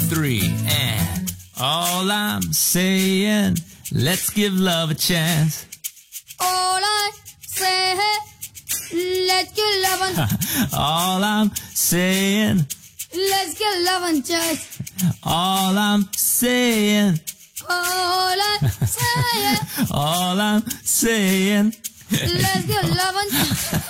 3, and all I'm saying, let's give love a chance. All I say, let's get love a All I'm saying, let's get love a chance. all I'm saying, All I say, all I'm saying. let's get love a chance.